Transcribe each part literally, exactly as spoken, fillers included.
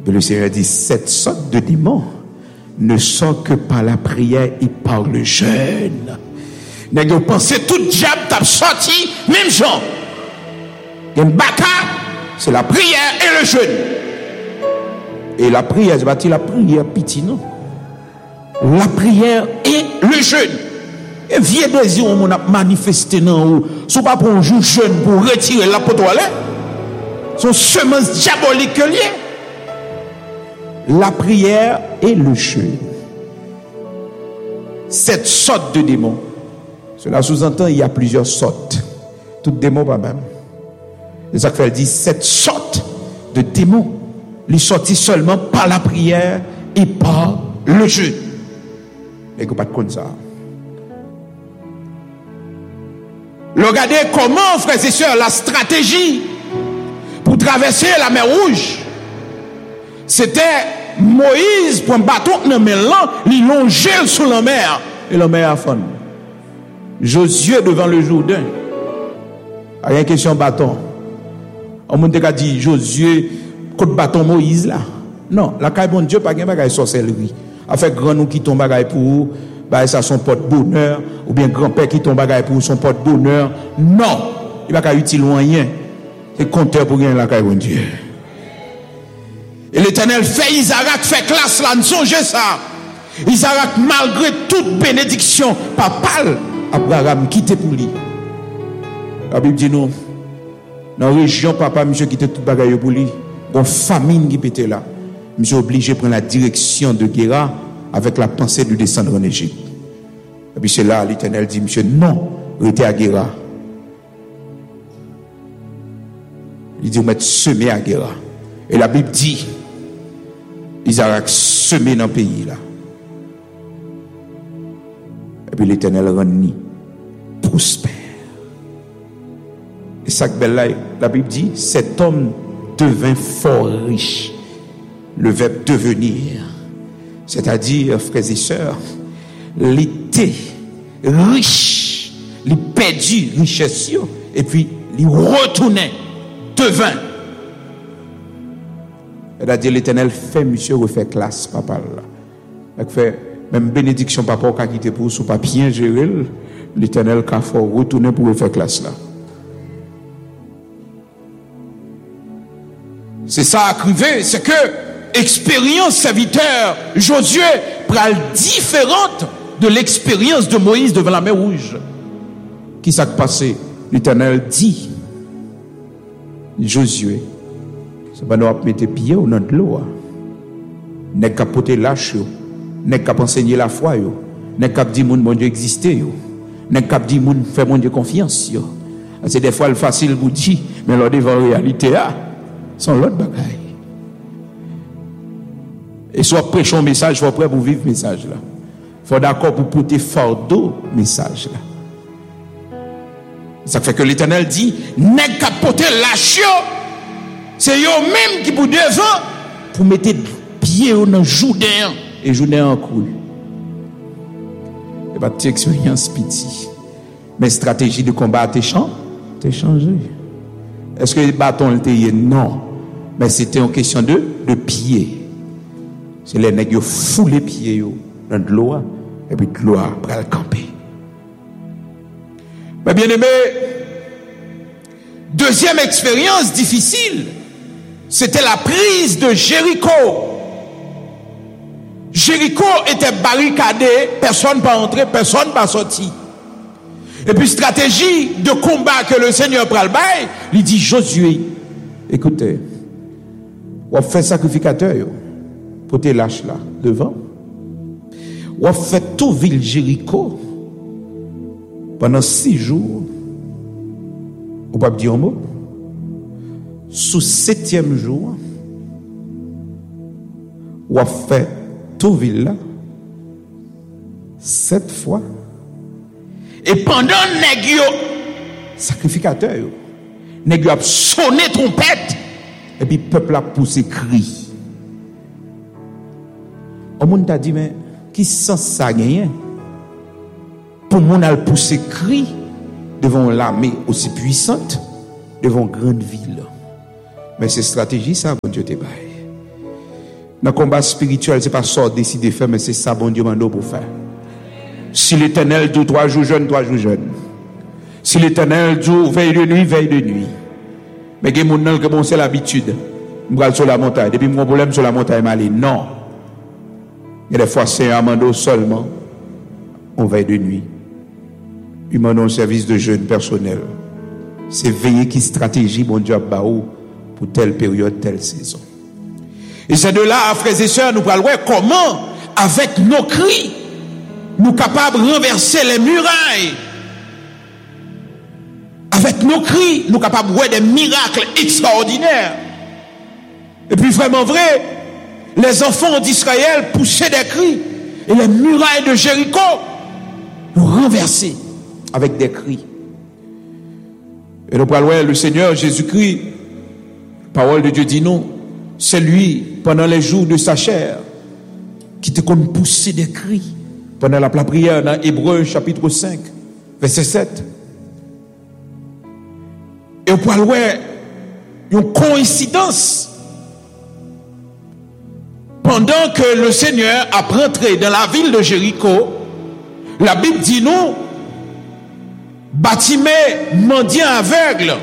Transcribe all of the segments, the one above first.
Le Seigneur dit, cette sorte de démon ne sort que par la prière et par le jeûne. Vous pensez tout diable t'a sorti, même genre. Il y a une baka, c'est la prière et le jeûne. Et la prière, c'est pas la prière pitié, non. La prière et le jeûne. Et vieux désir, on a manifesté dans vous. Ce n'est pas pour un jour jeûne pour retirer la poteau à l'air. Son semence diabolique que lié. La prière et le jeûne. Cette sorte de démon. Cela sous-entend il y a plusieurs sortes. Tout démon pas même. C'est ça qu'elle dit, cette sorte de démon, il sortit seulement par la prière et par le jeûne. Et que pas de compte ça. Regardez comment, frères et sœurs, la stratégie pour traverser la mer Rouge, c'était Moïse pour un bateau dans la mer, il longeait sous la mer et la mer a fondu. Josué devant le Jourdain. Il y a une question bâton. On m'a dit Josué contre bâton Moïse là. Non, la caille bon Dieu pas gain bagaille sorcellerie. Avec grand nous qui tombe bagaille pour bah ça son porte bonheur ou bien grand-père qui tombe bagaille pour son porte bonheur. Non, il va pas utile rien. C'est compteur pour gagner la caille bon Dieu. Et l'Éternel fait Isaac fait classe là, ne songez ça. Isaac malgré toute bénédiction papale, Abraham quitté pour lui. La Bible dit non. Dans la région papa monsieur quitté toute bagaille pour lui. Bon famine qui était là. Monsieur obligé de prendre la direction de Guéra avec la pensée de descendre en Égypte. Et puis c'est là l'Éternel dit monsieur non, restez à Guéra. Il dit, vous mettez semé à Guéra. Et la Bible dit, Isaac semé dans le pays là. Et puis l'Éternel rendit prospère. Et ça que là, la Bible dit, cet homme devint fort riche. Le verbe devenir, c'est-à-dire, frères et sœurs, il était riche, il perdu richesse, et puis il retournait. Devint. C'est-à-dire l'Éternel fait monsieur refait classe papa là. Fait même bénédiction papa qui a quitté pour sous papier gérer l'Éternel qui a fait retourner pour refaire classe là. C'est ça à criver, c'est que expérience serviteur Josué pral différente de l'expérience de Moïse devant la mer Rouge. Qui s'est passé? L'Éternel dit Josué, c'est pas nous mettre pied au nom de l'eau. N'est qu'à porter lâche, n'est qu'à enseigner la foi, n'est qu'à dire mon bon Dieu exister, n'est qu'à dire mon faire mon Dieu confiance. C'est des fois le facile pour dire, mais l'autre devant la réalité, c'est l'autre bagaille. Et soit prêcher un message, soit prêt pour vivre le message là. Faut d'accord pour porter fardeau message là. Ça fait que l'Éternel dit, n'est qu'à porter la chio, c'est eux même qui pour devant, pour mettre pied dans le Jourdain, et Jourdain en coule. Et pas de expérience petit. Mais stratégie de combat t'es changé. Est-ce que le bâton était non, mais c'était une question de, de pied. C'est les nègres qui foulent les pieds dans de l'eau, et puis de l'eau pour le camper. Mais bien aimé, deuxième expérience difficile, c'était la prise de Jéricho. Jéricho était barricadé, personne ne peut entrer, personne ne peut sortir. Et puis stratégie de combat que le Seigneur pral bail, il dit Josué, écoutez, on fait sacrificateur pour te lâcher là devant. On fait tout ville Jéricho pendant six jours. On peut dire un mot. Sous septième jour, on fait tout ville là sept fois. Et pendant nèg yo sacrificateur yo nèg yo a sonné trompette et puis peuple a poussé cri. On moun t'a dit mais qui sens ça gagner pour moun a poussé cri devant l'armée aussi puissante devant grande ville. Mais c'est stratégie ça bon Dieu te bail. Dans le combat spirituel, ce n'est pas ça décider de faire, mais c'est ça, bon Dieu, mando pour faire. Si l'Éternel dit trois jours jeune, trois jours jeune. Si l'Éternel dit veille de nuit, veille de nuit. Mais il y a des gens qui bon, c'est l'habitude. Je vais sur la montagne. Depuis mon problème sur la montagne, je non. Il y a des fois, c'est un mando seulement. On veille de nuit. Humain dans le service de jeûne personnel. C'est veiller qui stratégie, bon Dieu, pour telle période, telle saison. Et c'est de là, frères et sœurs, nous parlons comment, avec nos cris, nous sommes capables de renverser les murailles. Avec nos cris, nous sommes capables de voir des miracles extraordinaires. Et puis vraiment vrai, les enfants d'Israël poussaient des cris. Et les murailles de Jéricho nous renversaient avec des cris. Et nous parlons, le Seigneur Jésus-Christ, parole de Dieu dit non, c'est lui, pendant les jours de sa chair, qui te comme pousser des cris. Pendant la prière dans Hébreux chapitre cinq, verset sept. Et on peut voir une coïncidence. Pendant que le Seigneur a rentré dans la ville de Jéricho, la Bible dit nous, Bartimée, mendiant aveugle.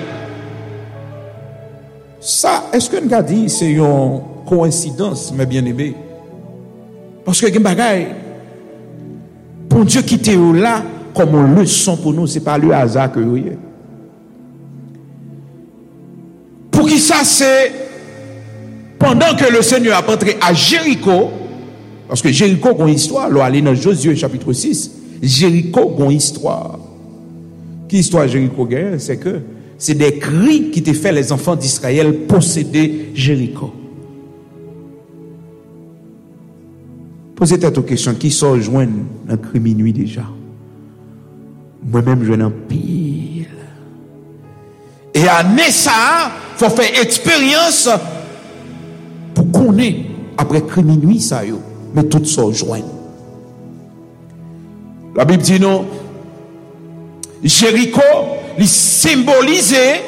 Ça, est-ce que nous avons dit c'est une coïncidence, mes bien-aimés? Parce que les bagailles, pour Dieu qui était là, comme une leçon pour nous, ce n'est pas le hasard que vous voyez. Pour qui ça, c'est pendant que le Seigneur a entré à Jéricho, parce que Jéricho a une histoire, là, aller dans Josué chapitre six, Jéricho a une histoire. Qui histoire Jéricho gagne? C'est que c'est des cris qui te fait les enfants d'Israël posséder Jéricho. Posez-toi une question, qui sort joindre un cri minuit déjà? Moi-même, je n'en pile. Et à Nessa, il faut faire expérience pour connaître après cri minuit, ça y est. Mais tout ça joindre. La Bible dit non. Jéricho, il symbolisait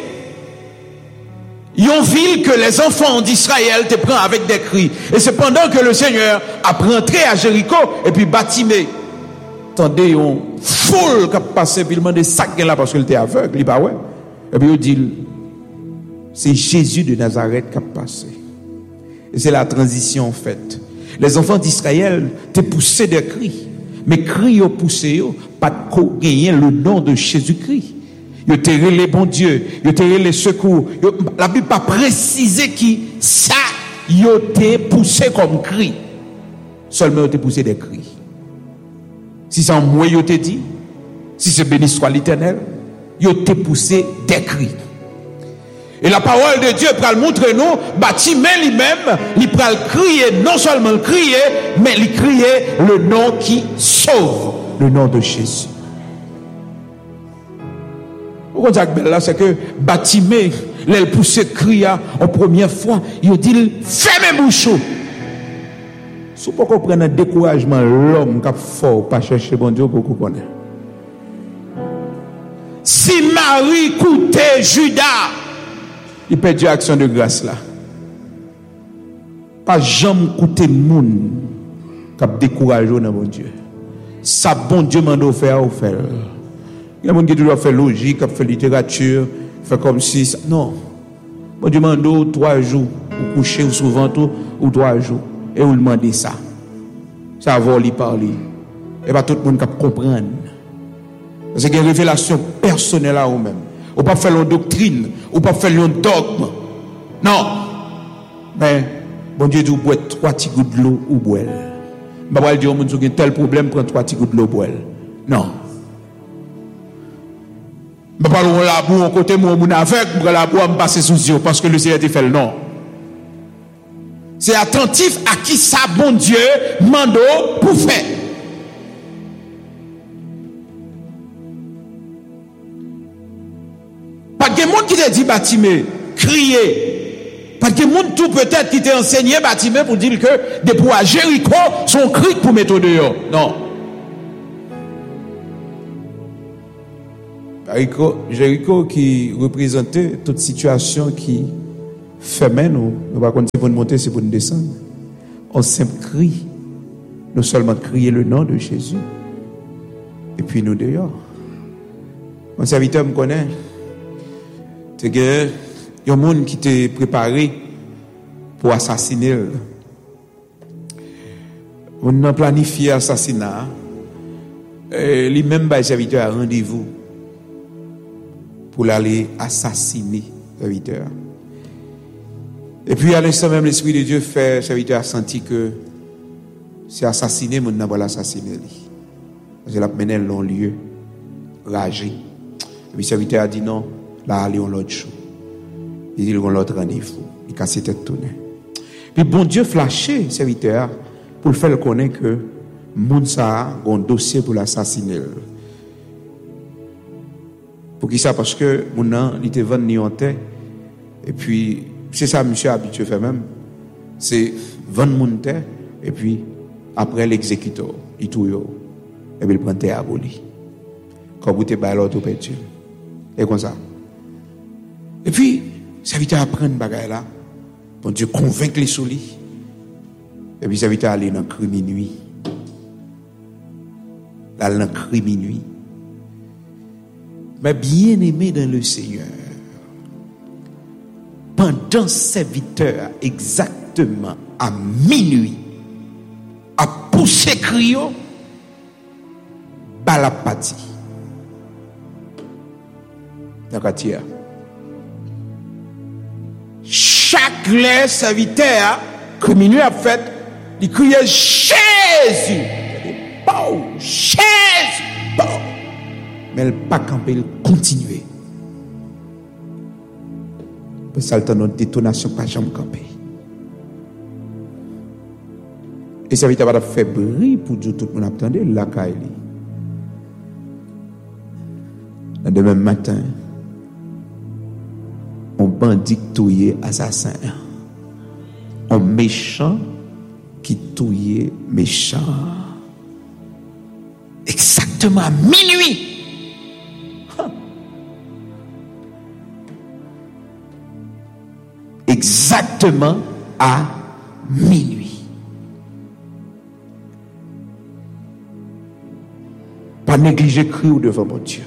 une ville que les enfants d'Israël te prennent avec des cris. Et c'est pendant que le Seigneur a rentré à Jéricho et puis Bartimée. Attendez, on foule qui a passé, puis il demande des sacs là parce qu'il était aveugle, il pas ouais. Et puis il dit, c'est Jésus de Nazareth qui a passé. Et c'est la transition faite. Les enfants d'Israël te poussaient des cris. Mais cris ont poussé, pas de gagner le nom de Jésus-Christ. Ils ont les bons dieux, ils ont les secours. La Bible n'a pas précisé qui ça, ils ont poussé comme cri. Seulement, ils ont poussé des cris. Si c'est en moi, ils ont dit, si c'est béni soit l'Éternel, ils ont poussé des cris. Et la parole de Dieu pour le montrer nous, Bartimée lui-même, il peut crier, non seulement crier, mais il crier le nom qui sauve, le nom de Jésus. Pourquoi là, c'est que Bartimée, il poussé crier en première fois, il dit, fermez bouche. Si vous comprenez le découragement, l'homme qui a fort, pas chercher bon Dieu pour connaître. Si Marie coûtait Judas, il perd l'action de grâce là. Pas jamais coûter moun qui a découragé dans mon Dieu. Ça bon Dieu m'a offert ou faire. Il y a des gens qui doivent faire logique, qui fait littérature, faire comme si ça. Non. Bon Dieu m'a donné trois jours ou coucher ou souvent tout ou trois jours et vous demandez ça. Ça va lui parler. Et pas tout le monde qui comprendre. Parce qu'il y a une révélation personnelle à vous-même. Ou pas faire une doctrine, ou pas faire un dogme. Non. Mais, bon Dieu dit, vous boire trois petits gouttes de l'eau ou boire. Je ne vais pas dire, vous avez tel problème, prendre trois petits gouttes de l'eau ou boire. Non. Je ne vais pas dire, la boue, au côté, moi, mon aveugle, je vais la boue, me passer sous yeux, parce que le Seigneur fait le non. C'est attentif à qui ça, bon Dieu, mando pour faire. Pas de monde qui t'a dit Bartimée, crier. Pas de monde tout peut-être qui t'a enseigné Bartimée pour dire que des pour à Jéricho sont cris pour mettre dehors. Non. Jéricho, Jéricho qui représentait toute situation qui fait nous. Nous ne pouvons pas c'est pour nous monter, c'est pour nous descendre. on simple cri, nous seulement crier le nom de Jésus, et puis nous dehors. Mon serviteur me connaît. C'est que il y a un monde qui t'est préparé pour assassiner. On a planifié l'assassinat. Lui-même, le serviteur a rendez-vous pour aller assassiner le serviteur. Et puis à l'instant même, l'Esprit de Dieu fait, le serviteur a senti que c'est assassiné, mais on n'a pas l'assassiné. Parce qu'il a mené un long lieu, ragé. Et puis le serviteur a dit non, là, allez, on l'autre chose. Il dit, on l'autre rendez-vous. Il casse sa tête tournée. Puis bon Dieu flashé, le serviteur, pour le faire connaître que Mounsa a un dossier pour l'assassiner. Pour qui ça? Parce que Mouna, il était vendu en terre. Et puis, c'est ça, monsieur habitué fait même. C'est vendre mon terre. Et puis, après l'exécuteur, il touille. Et puis, il prend terre à voler. Quand vous êtes à l'autre, perdu. Et comme ça. Et puis, ça vite à apprendre bagaille là. Bon Dieu convaincre les soulis. Et puis, ça vite à aller dans le cri minuit. Là, dans le cri minuit. Mais bien aimé dans le Seigneur, pendant serviteur, exactement à minuit, à pousser crio, balapati. D'accord, tiens. Chaque les serviteur, que minuit a fait, il criait Jésus. Bon, Jésus. Bon. Mais elle pas camper, elle continuer. Parce que ça a notre détonation pas jamais camper. Et ça va être fait bruit pour dire tout le monde attendait la caille. Le demain matin, on bandit touillé assassin. Un méchant qui touillait méchant. Exactement à minuit. Exactement à minuit. Pas négliger le cri devant mon Dieu.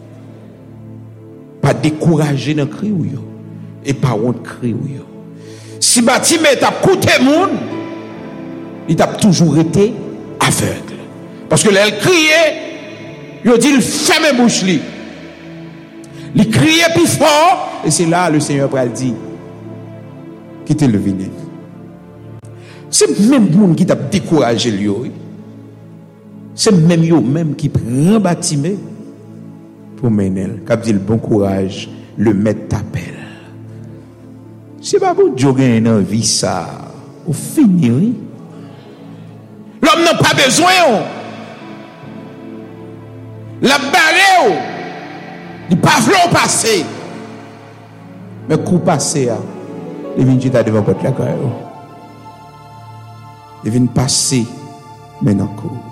Pas décourager dans le cri. Et pas honte cri. Si bâtiment t'a coûté monde, il t'a toujours été aveugle. Parce que elle criait, il dit, il ferme bouche. Il criait plus fort. Et c'est là le Seigneur va le dire. Quittez le vinaigre. C'est même monde qui t'a découragé lui. C'est même yo même qui prend bâtiment pour mener. Qui dit le bon courage, le maître t'appelle. C'est pas pour Dieu gagner une vie ça. Au fini, oui. L'homme n'a pas besoin. La barre, il pas vouloir passer. Mais coup passé, il vient juste devant votre la carrière. Il vient passer maintenant.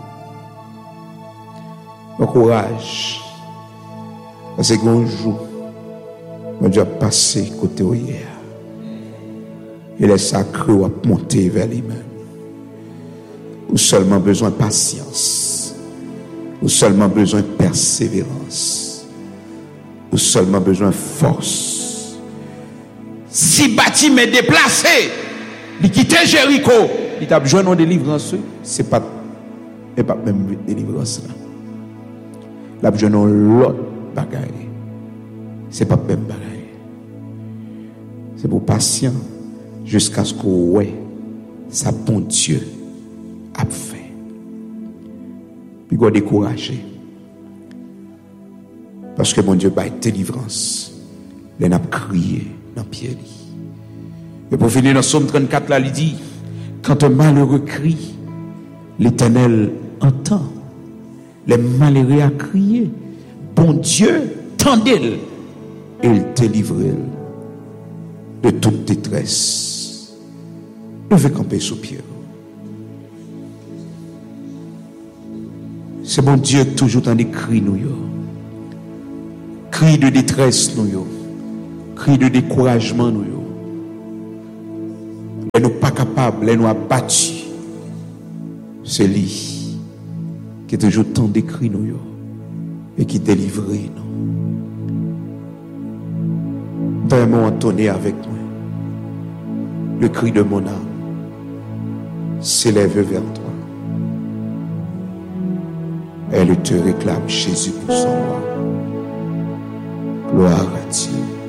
Bon courage. Parce que un jour, on doit passer côté hier. Et les sacrés vont monter vers lui-même. Ou seulement besoin de patience. Ou seulement besoin de persévérance. Ou seulement besoin de force. Si bâtiment est déplacé, il quitte Jéricho, il a besoin de délivrance. Ce n'est pas, pas même délivrance. Là. Il a besoin de l'autre bagaille. Ce n'est pas même bagaille. C'est pour patient jusqu'à ce qu'on ouais, ça bon Dieu a fait. Puis il décourager. Parce que mon Dieu a une délivrance. Il a crié dans le pied. Et pour finir dans Somme trente-quatre, là, il dit, quand un malheureux crie, l'Éternel entend. Les malheureux a crié. Bon Dieu, tendez-le. Et il délivre de toute détresse. Je vais camper sous pied. C'est bon Dieu toujours dans des cris nous. Cris de détresse nous. Cris de découragement nous. Et nous pas pas capable, elle nous a battu. C'est lui qui est toujours tant d'écrit nous et qui délivre nous. Vraiment entonné avec moi. Le cri de mon âme s'élève vers toi. Elle te réclame, Jésus, pour son roi. Gloire à Dieu.